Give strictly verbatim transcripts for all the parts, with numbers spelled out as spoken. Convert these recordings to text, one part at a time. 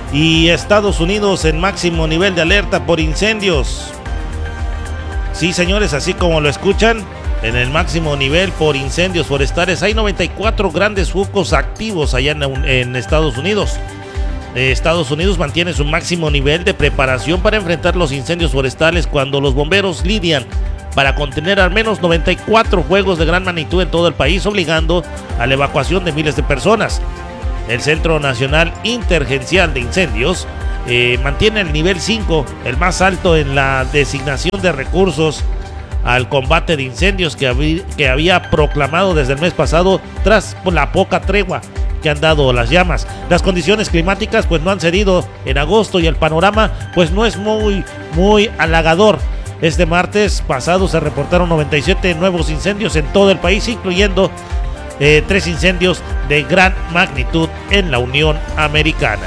Y Estados Unidos en máximo nivel de alerta por incendios. Sí, señores, así como lo escuchan, en el máximo nivel por incendios forestales hay noventa y cuatro grandes focos activos allá en, en Estados Unidos. Eh, Estados Unidos mantiene su máximo nivel de preparación para enfrentar los incendios forestales cuando los bomberos lidian para contener al menos noventa y cuatro fuegos de gran magnitud en todo el país, obligando a la evacuación de miles de personas. El Centro Nacional Intergencial de Incendios eh, mantiene el nivel cinco, el más alto en la designación de recursos al combate de incendios que, habí, que había proclamado desde el mes pasado tras la poca tregua que han dado las llamas. Las condiciones climáticas pues no han cedido en agosto y el panorama pues no es muy, muy halagador. Este martes pasado se reportaron noventa y siete nuevos incendios en todo el país, incluyendo eh, tres incendios de gran magnitud en la Unión Americana.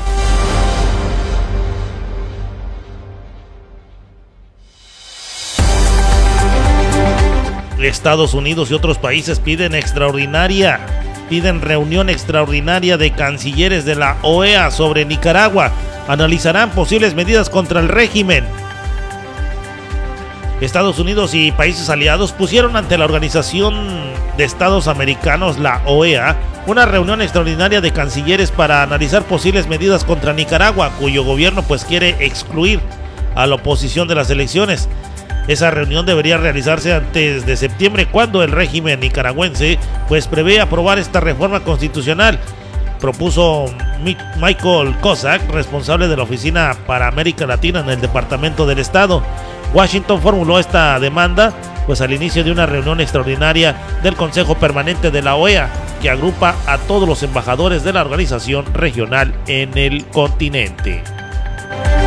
Estados Unidos y otros países piden extraordinaria, piden reunión extraordinaria de cancilleres de la O E A sobre Nicaragua. Analizarán posibles medidas contra el régimen. Estados Unidos y países aliados pusieron ante la Organización de Estados Americanos, la O E A, una reunión extraordinaria de cancilleres para analizar posibles medidas contra Nicaragua, cuyo gobierno pues quiere excluir a la oposición de las elecciones. Esa reunión debería realizarse antes de septiembre, cuando el régimen nicaragüense pues prevé aprobar esta reforma constitucional, propuso Michael Kozak, responsable de la Oficina para América Latina en el Departamento del Estado. Washington formuló esta demanda pues al inicio de una reunión extraordinaria del Consejo Permanente de la O E A, que agrupa a todos los embajadores de la organización regional en el continente.